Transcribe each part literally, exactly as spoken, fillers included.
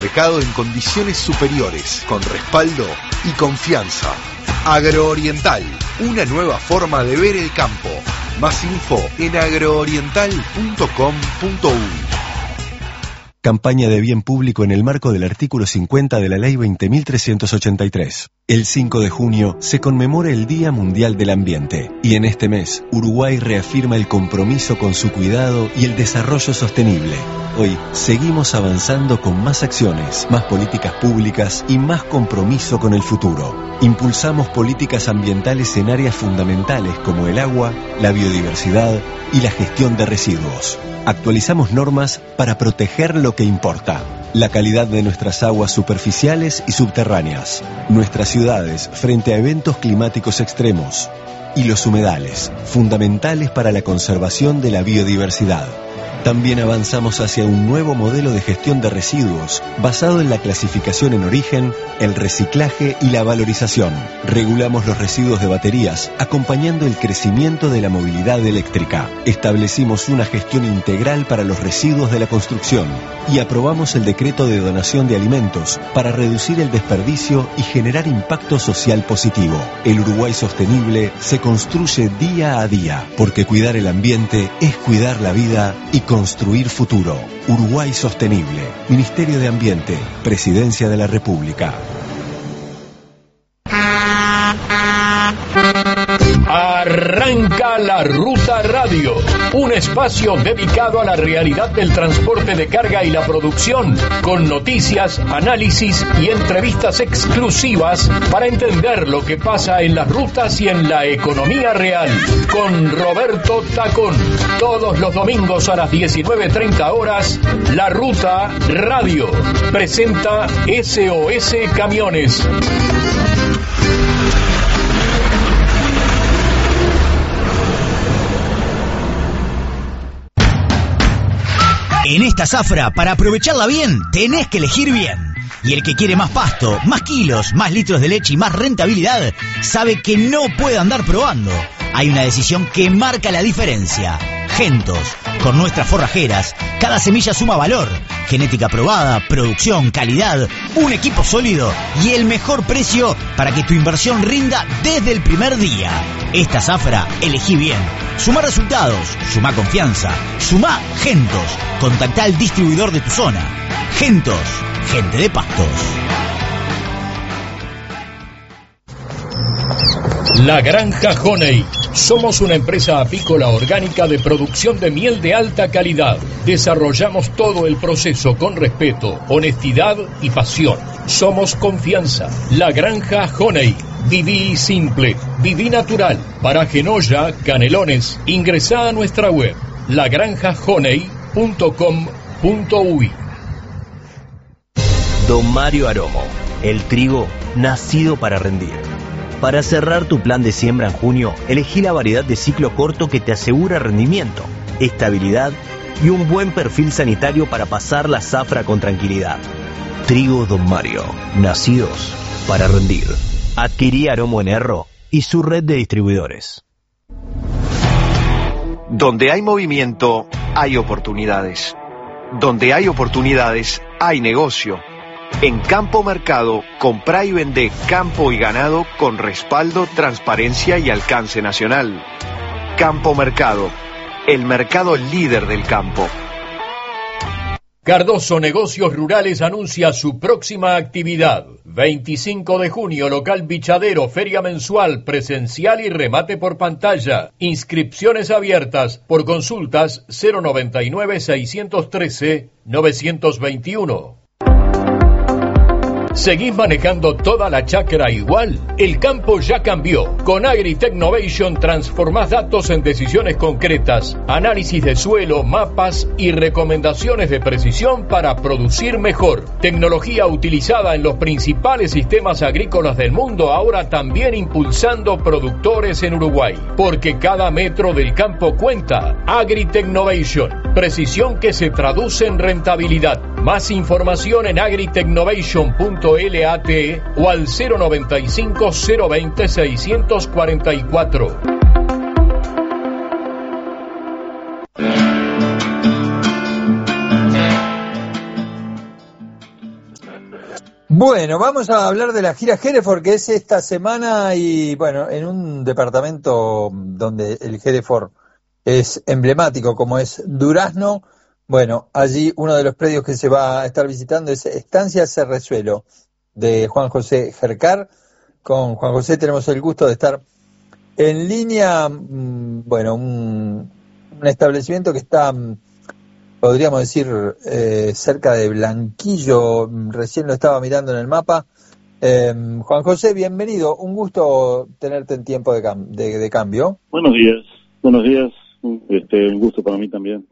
Mercado en condiciones superiores, con respaldo y confianza. Agrooriental, una nueva forma de ver el campo. Más info en agrooriental punto com punto uy. Campaña de bien público en el marco del artículo cincuenta de la Ley veinte mil trescientos ochenta y tres. El cinco de junio se conmemora el Día Mundial del Ambiente y en este mes Uruguay reafirma el compromiso con su cuidado y el desarrollo sostenible. Hoy seguimos avanzando con más acciones, más políticas públicas y más compromiso con el futuro. Impulsamos políticas ambientales en áreas fundamentales como el agua, la biodiversidad y la gestión de residuos. Actualizamos normas para proteger lo que importa: la calidad de nuestras aguas superficiales y subterráneas, nuestras ciudades frente a eventos climáticos extremos y los humedales, fundamentales para la conservación de la biodiversidad. También avanzamos hacia un nuevo modelo de gestión de residuos basado en la clasificación en origen, el reciclaje y la valorización. Regulamos los residuos de baterías, acompañando el crecimiento de la movilidad eléctrica. Establecimos una gestión integral para los residuos de la construcción y aprobamos el decreto de donación de alimentos para reducir el desperdicio y generar impacto social positivo. El Uruguay sostenible se construye día a día, porque cuidar el ambiente es cuidar la vida y construir futuro. Uruguay Sostenible. Ministerio de Ambiente. Presidencia de la República. Arranca La Ruta Radio, un espacio dedicado a la realidad del transporte de carga y la producción, con noticias, análisis y entrevistas exclusivas para entender lo que pasa en las rutas y en la economía real. Con Roberto Tacón, todos los domingos a las diecinueve treinta horas, La Ruta Radio presenta S O S Camiones. En esta zafra, para aprovecharla bien, tenés que elegir bien. Y el que quiere más pasto, más kilos, más litros de leche y más rentabilidad, sabe que no puede andar probando. Hay una decisión que marca la diferencia. Gentos. Con nuestras forrajeras, cada semilla suma valor. Genética probada, producción, calidad, un equipo sólido y el mejor precio para que tu inversión rinda desde el primer día. Esta zafra, elegí bien. Suma resultados, suma confianza, suma Gentos. Contactá al distribuidor de tu zona. Gentos, gente de pastos. La Granja Honey. Somos una empresa apícola orgánica de producción de miel de alta calidad. Desarrollamos todo el proceso con respeto, honestidad y pasión. Somos confianza. La Granja Honey. Viví simple, viví natural. Paraje Noya, Canelones. Ingresá a nuestra web, la granja honey punto com punto uy. Don Mario Aromo, el trigo nacido para rendir. Para cerrar tu plan de siembra en junio, elegí la variedad de ciclo corto que te asegura rendimiento, estabilidad y un buen perfil sanitario para pasar la zafra con tranquilidad. Trigo Don Mario, nacidos para rendir. Adquirí Aromo en Erro y su red de distribuidores. Donde hay movimiento, hay oportunidades. Donde hay oportunidades, hay negocio. En Campo Mercado, comprá y vendé campo y ganado con respaldo, transparencia y alcance nacional. Campo Mercado, el mercado líder del campo. Cardoso Negocios Rurales anuncia su próxima actividad. veinticinco de junio, local Bichadero, feria mensual, presencial y remate por pantalla. Inscripciones abiertas. Por consultas cero noventa y nueve, seiscientos trece, novecientos veintiuno. ¿Seguís manejando toda la chacra igual? El campo ya cambió. Con Agritechnovation transformás datos en decisiones concretas, análisis de suelo, mapas y recomendaciones de precisión para producir mejor. Tecnología utilizada en los principales sistemas agrícolas del mundo, ahora también impulsando productores en Uruguay. Porque cada metro del campo cuenta. Agritechnovation. Precisión que se traduce en rentabilidad. Más información en agritechnovation punto lat o al cero noventa y cinco, cero veinte, seiscientos cuarenta y cuatro. Bueno, vamos a hablar de la gira Hereford, que es esta semana y bueno, en un departamento donde el Hereford es emblemático como es Durazno. Bueno, allí uno de los predios que se va a estar visitando es Estancia Cerrezuelo de Juan José Gercar. Con Juan José tenemos el gusto de estar en línea, bueno, un, un establecimiento que está, podríamos decir, eh, cerca de Blanquillo, recién lo estaba mirando en el mapa. Eh, Juan José, bienvenido, un gusto tenerte en tiempo de, cam- de, de cambio. Buenos días, buenos días, este, un gusto para mí también.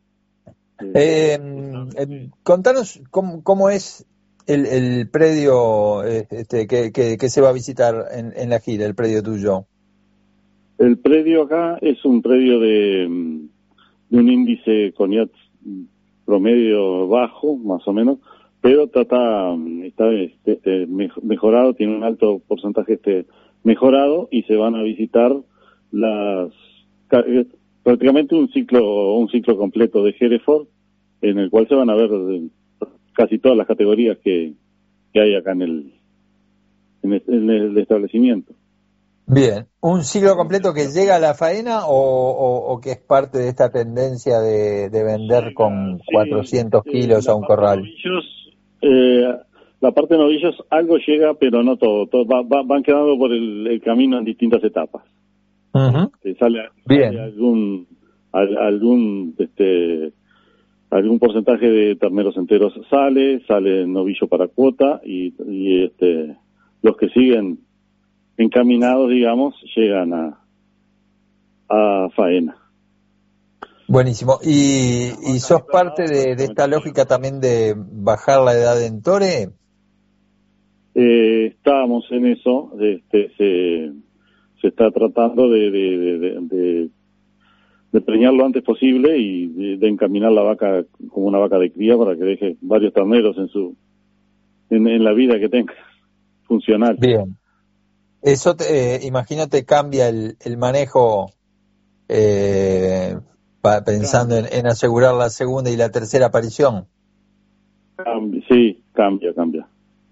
Eh, eh, contanos cómo, cómo es el, el predio este, que, que, que se va a visitar en, en la gira, el predio tuyo. El predio acá es un predio de, de un índice CONIAT promedio bajo, más o menos, pero está, está este, este, mejorado, tiene un alto porcentaje este mejorado y se van a visitar las prácticamente un ciclo un ciclo completo de Hereford, en el cual se van a ver casi todas las categorías que, que hay acá en el, en el en el establecimiento. Bien, ¿un ciclo completo que llega a la faena o, o, o que es parte de esta tendencia de, de vender llega, con sí, cuatrocientos kilos eh, a un corral? Novillos, eh, la parte de novillos algo llega, pero no todo, todo va, va, van quedando por el, el camino en distintas etapas. Uh-huh. Este, sale, Bien. sale algún al, algún este algún porcentaje de terneros enteros sale, sale novillo para cuota y, y este los que siguen encaminados, digamos, llegan a a faena. Buenísimo. ¿Y, y sos parte de, de esta lógica también de bajar la edad de entore? Eh, estábamos en eso, este, se, se está tratando de, de, de, de, de, de preñar lo antes posible y de, de encaminar la vaca como una vaca de cría para que deje varios terneros en su en, en la vida que tenga, funcional. Bien. Eso, te, eh, imagino, te cambia el, el manejo eh, pa, pensando en, en asegurar la segunda y la tercera aparición. Cambia, sí, cambia, cambia.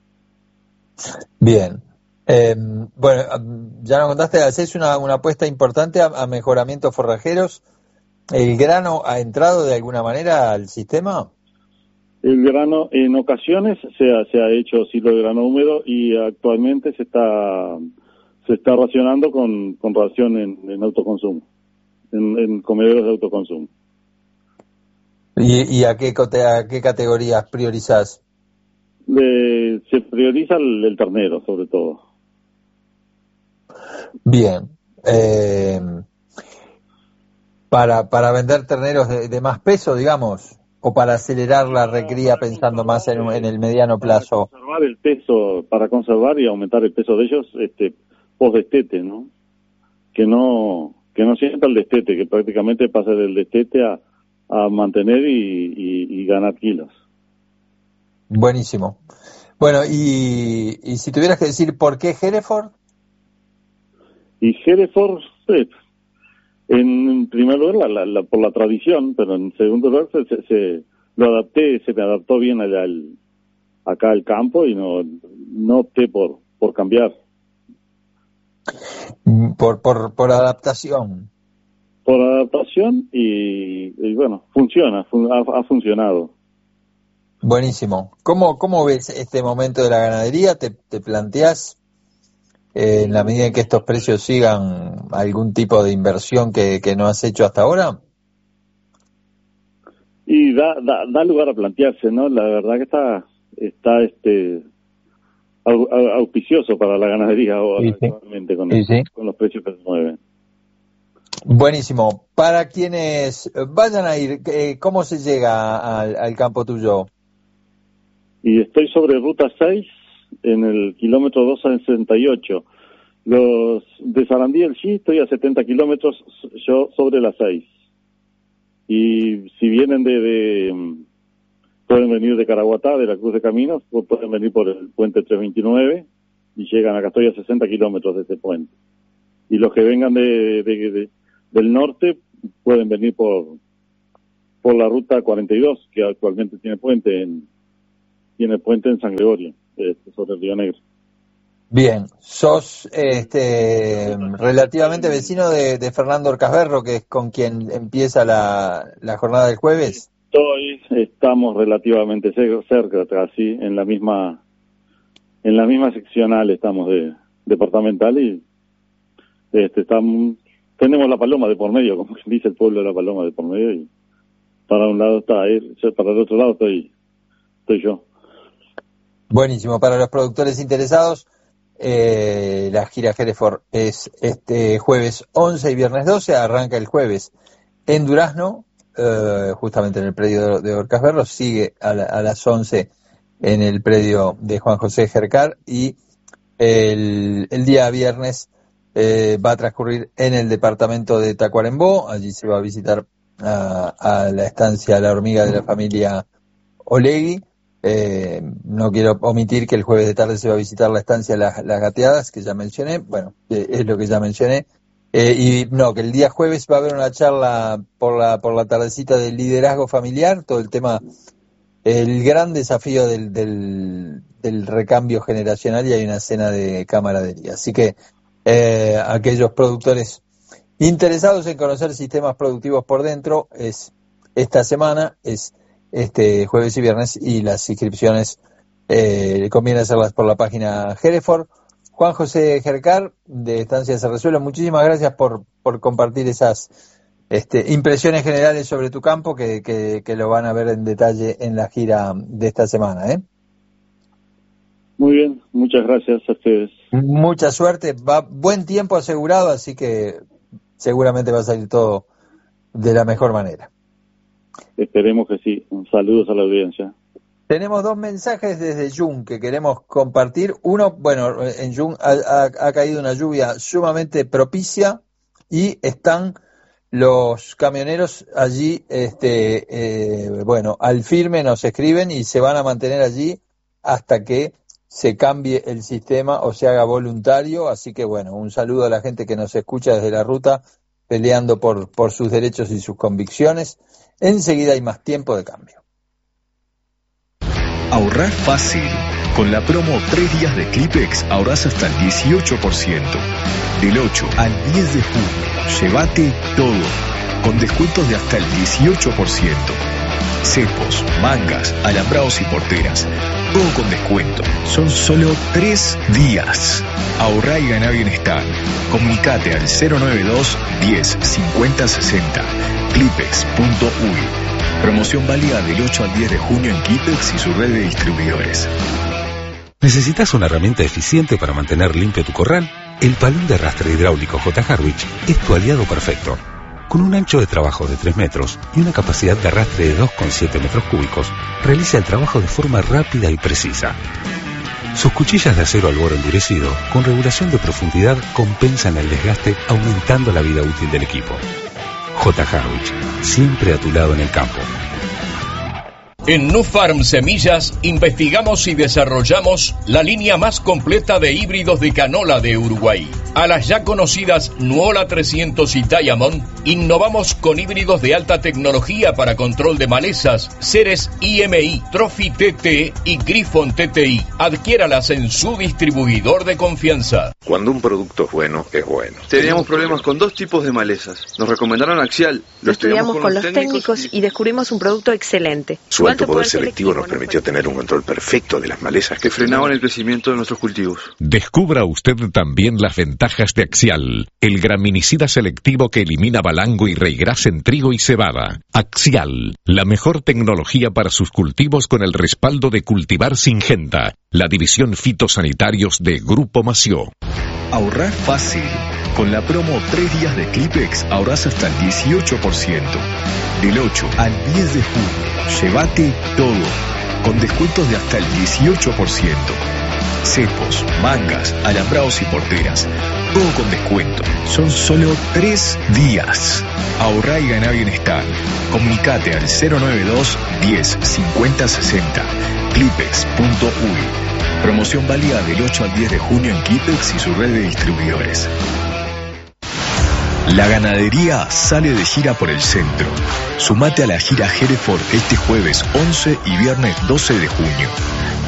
Bien. Eh, bueno, ya nos contaste, hacés una, una apuesta importante a, a mejoramientos forrajeros. ¿El grano ha entrado de alguna manera al sistema? El grano en ocasiones se ha, se ha hecho silo de grano húmedo y actualmente se está se está racionando con, con ración en, en autoconsumo, en, en comederos de autoconsumo. ¿Y, y a, qué, a qué categorías priorizás? De, se prioriza el, el ternero, sobre todo. Bien. Eh, para, para vender terneros de, de más peso, digamos, o para acelerar la recría pensando más en, en el mediano plazo. Para conservar el peso, para conservar y aumentar el peso de ellos, este, post destete, ¿no? Que no, que no sienta el destete, que prácticamente pase del destete a, a mantener y, y, y ganar kilos. Buenísimo. Bueno, y, y si tuvieras que decir por qué Hereford. Y Hereford, sí, en primer lugar la, la, la, por la tradición, pero en segundo lugar se, se, se lo adapté, se me adaptó bien allá al, acá al campo y no, no opté por, por cambiar. Por, por, por adaptación. Por adaptación y, y bueno, funciona, fun, ha, ha funcionado. Buenísimo. ¿Cómo, cómo ves este momento de la ganadería? ¿Te, te planteás, eh, en la medida en que estos precios sigan, algún tipo de inversión que, que no has hecho hasta ahora? Y da, da, da lugar a plantearse, ¿no? La verdad que está, está este auspicioso para la ganadería ahora, sí, sí. Actualmente con, el, sí, sí. con los precios que se mueven. Buenísimo. Para quienes vayan a ir, ¿cómo se llega al, al campo tuyo? Y estoy sobre ruta seis, en el kilómetro doscientos sesenta y ocho. Los de Sarandí el G estoy a setenta kilómetros, yo sobre las seis. Y si vienen de, de pueden venir de Caraguatá, de la Cruz de Caminos, o pueden venir por el puente trescientos veintinueve y llegan acá, estoy a sesenta kilómetros de este puente. Y los que vengan de, de, de del norte pueden venir por por la ruta cuarenta y dos, que actualmente tiene puente en tiene puente en San Gregorio, este, sobre el Río Negro. Bien, sos este relativamente vecino de, de Fernando Orcasberro, que es con quien empieza la, la jornada del jueves. Estoy, estamos relativamente cerca, casi en la misma, en la misma seccional estamos de departamental y este estamos, tenemos la paloma de por medio, como dice el pueblo de la paloma de por medio, y para un lado está él, para el otro lado estoy, estoy yo. Buenísimo, para los productores interesados. Eh, la gira Hereford es este jueves once y viernes doce, arranca el jueves en Durazno, eh, justamente en el predio de Orcasberro, sigue a, la, a las once en el predio de Juan José Jercar y el, el día viernes eh, va a transcurrir en el departamento de Tacuarembó. Allí se va a visitar a, a la estancia La Hormiga de la familia Olegui. Eh, no quiero omitir que el jueves de tarde se va a visitar la estancia Las, las Gateadas, que ya mencioné, bueno, eh, es lo que ya mencioné, eh, y no, que el día jueves va a haber una charla por la por la tardecita del liderazgo familiar, todo el tema, el gran desafío del, del, del recambio generacional, y hay una cena de camaradería. Así que eh, aquellos productores interesados en conocer sistemas productivos por dentro, es esta semana, es este jueves y viernes, y las inscripciones eh, conviene hacerlas por la página Hereford. Juan José Jercar, de Estancia Se Resuelve, muchísimas gracias por, por compartir esas este, impresiones generales sobre tu campo, que, que, que lo van a ver en detalle en la gira de esta semana, ¿eh? Muy bien, muchas gracias a ustedes. Mucha suerte, va buen tiempo asegurado, así que seguramente va a salir todo de la mejor manera. Esperemos que sí. Saludos a la audiencia. Tenemos dos mensajes desde Jung que queremos compartir. Uno, bueno, en Jung ha, ha, ha caído una lluvia sumamente propicia y están los camioneros allí, este, eh, bueno, al firme nos escriben y se van a mantener allí hasta que se cambie el sistema o se haga voluntario. Así que bueno, un saludo a la gente que nos escucha desde la ruta, peleando por, por sus derechos y sus convicciones. Enseguida hay más tiempo de cambio. Ahorrar fácil. Con la promo tres días de Clipex ahorras hasta el dieciocho por ciento. Del ocho al diez de junio, llévate todo, con descuentos de hasta el dieciocho por ciento. Cepos, mangas, alambrados y porteras, todo con descuento. Son solo tres días. Ahorrá y ganá bienestar. Comunicate al cero nueve dos, diez, cincuenta, sesenta. Clipex punto uy. Promoción válida del ocho al diez de junio en Clipex y su red de distribuidores. ¿Necesitas una herramienta eficiente para mantener limpio tu corral? El palón de arrastre hidráulico J. Harwich es tu aliado perfecto. Con un ancho de trabajo de tres metros y una capacidad de arrastre de dos coma siete metros cúbicos, realiza el trabajo de forma rápida y precisa. Sus cuchillas de acero al borde endurecido, con regulación de profundidad, compensan el desgaste, aumentando la vida útil del equipo. J. Harwich, siempre a tu lado en el campo. En Nufarm Semillas investigamos y desarrollamos la línea más completa de híbridos de canola de Uruguay. A las ya conocidas Nuola trescientos y Diamond, innovamos con híbridos de alta tecnología para control de malezas, Ceres I M I, Trophy T T y Griffon T T I. Adquiéralas en su distribuidor de confianza. Cuando un producto es bueno, es bueno. Teníamos problemas con dos tipos de malezas. Nos recomendaron Axial. Lo estudiamos con los técnicos y descubrimos un producto excelente. Su alto poder selectivo nos permitió tener un control perfecto de las malezas que frenaban el crecimiento de nuestros cultivos. Descubra usted también las ventajas de Axial, el graminicida selectivo que elimina balango y reigras en trigo y cebada. Axial, la mejor tecnología para sus cultivos con el respaldo de Cultivar Syngenta, la división fitosanitarios de Grupo Mació. Ahorrar fácil. Con la promo tres días de Clipex ahorras hasta el dieciocho por ciento. Del ocho al diez de junio, llévate todo, con descuentos de hasta el dieciocho por ciento. Cepos, mangas, alambrados y porteras, todo con descuento. Son solo tres días. Ahorrá y ganá bienestar. Comunicate al cero nueve dos, diez, cincuenta, sesenta. Clipex punto uy. Promoción válida del ocho al diez de junio en Clipex y su red de distribuidores. La ganadería sale de gira por el centro. Sumate a la gira Hereford este jueves once y viernes doce de junio.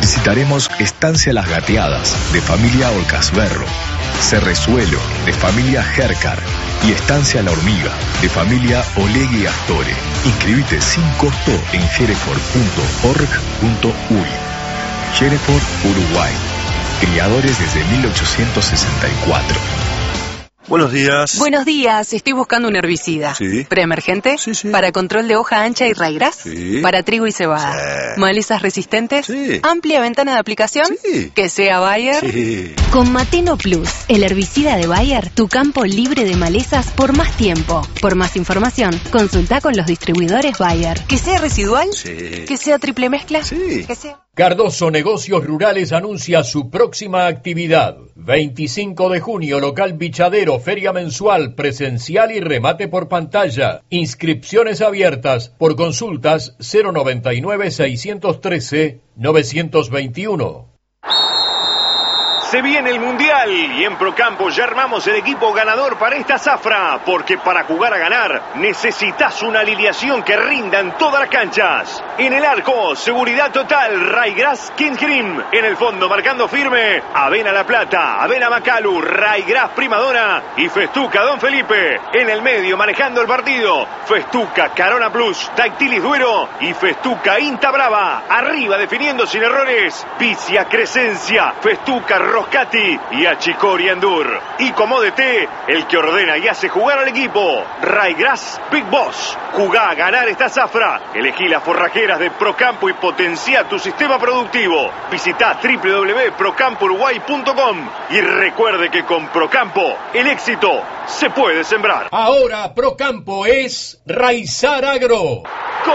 Visitaremos Estancia Las Gateadas, de familia Olcasberro, Cerrezuelo, de familia Gercar, y Estancia La Hormiga, de familia Olegui Astore. Inscribite sin costo en hereford punto org punto uy. Hereford, Uruguay. Criadores desde mil ochocientos sesenta y cuatro. Buenos días. Buenos días, estoy buscando un herbicida. Sí. ¿Preemergente? Sí, sí. ¿Para control de hoja ancha y raigras? Sí. ¿Para trigo y cebada? Sí. ¿Malezas resistentes? Sí. ¿Amplia ventana de aplicación? Sí. ¿Que sea Bayer? Sí. Con Mateno Plus, el herbicida de Bayer, tu campo libre de malezas por más tiempo. Por más información, consulta con los distribuidores Bayer. ¿Que sea residual? Sí. ¿Que sea triple mezcla? Sí. ¿Que sea... Cardoso Negocios Rurales anuncia su próxima actividad. veinticinco de junio, local Bichadero, feria mensual, presencial y remate por pantalla. Inscripciones abiertas. Por consultas cero noventa y nueve, seiscientos trece, novecientos veintiuno. Se viene el Mundial y en Procampo ya armamos el equipo ganador para esta zafra, porque para jugar a ganar necesitas una alineación que rinda en todas las canchas. En el arco, seguridad total, Raigras King Cream. En el fondo, marcando firme, Avena La Plata, Avena Macalu, Raigras Primadona y Festuca Don Felipe. En el medio, manejando el partido, Festuca Carona Plus, Dactilis Duero y Festuca Inta Brava. Arriba, definiendo sin errores, Vicia Crescencia, Festuca Roscati y Achicori Endur. Y como D T, el que ordena y hace jugar al equipo, Raigras Big Boss. Jugá a ganar esta zafra. Elegí las forrajeras de Procampo y potencia tu sistema productivo. Visitá doble u doble u doble u punto procampo uruguay punto com y recuerde que con Procampo el éxito se puede sembrar. Ahora Procampo es Raizar Agro.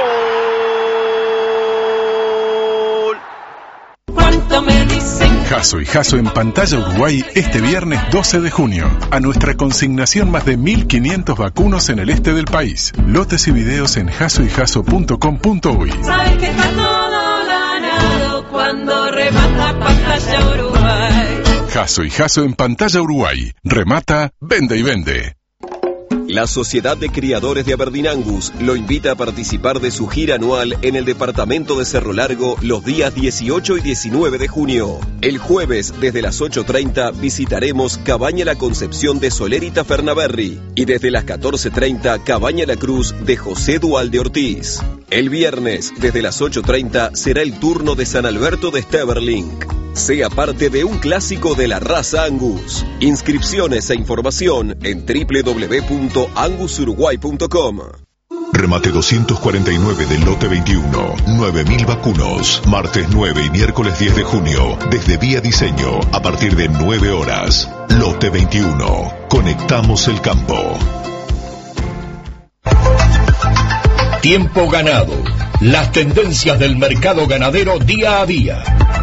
¡Gol! ¿Cuánto me dicen? Jasso y Jasso en pantalla Uruguay este viernes doce de junio. A nuestra consignación más de mil quinientos vacunos en el este del país. Lotes y videos en jasso y jasso punto com punto uy. Sabes que está todo ganado cuando remata pantalla Uruguay. Jasso y Jasso en pantalla Uruguay. Remata, vende y vende. La Sociedad de Criadores de Aberdeen Angus lo invita a participar de su gira anual en el departamento de Cerro Largo los días dieciocho y diecinueve de junio. El jueves, desde las ocho treinta, visitaremos Cabaña La Concepción de Solerita Fernaberry y desde las catorce treinta, Cabaña La Cruz de José Dualde Ortiz. El viernes, desde las ocho treinta, será el turno de San Alberto de Steverling. Sea parte de un clásico de la raza Angus. Inscripciones e información en doble u doble u doble u punto angus uruguay punto com. Remate doscientos cuarenta y nueve del lote veintiuno. nueve mil vacunos. Martes nueve y miércoles diez de junio. Desde Vía Diseño. A partir de nueve horas. Lote veintiuno. Conectamos el campo. Tiempo ganado. Las tendencias del mercado ganadero día a día.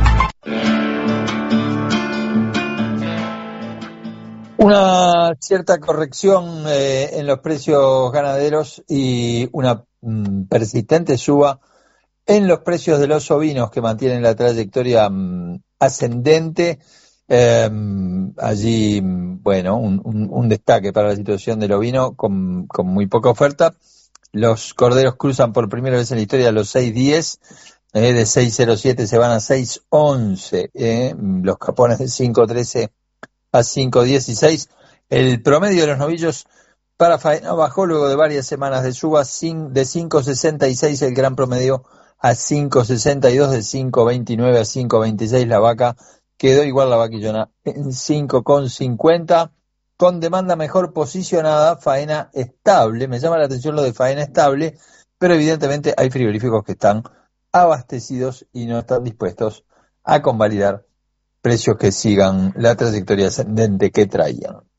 Una cierta corrección eh, en los precios ganaderos y una mm, persistente suba en los precios de los ovinos que mantienen la trayectoria mm, ascendente. Eh, allí, bueno, un, un, un destaque para la situación del ovino con, con muy poca oferta. Los corderos cruzan por primera vez en la historia los seis diez, eh, de seis cero siete se van a seis once, eh, los capones de cinco trece a cinco dieciséis. El promedio de los novillos para faena bajó luego de varias semanas de suba de cinco sesenta y seis el gran promedio a cinco sesenta y dos, de cinco veintinueve a cinco veintiséis la vaca quedó igual la vaquillona en cinco cincuenta, con demanda mejor posicionada, faena estable. Me llama la atención lo de faena estable, pero evidentemente hay frigoríficos que están abastecidos y no están dispuestos a convalidar precios que sigan la trayectoria ascendente que traían.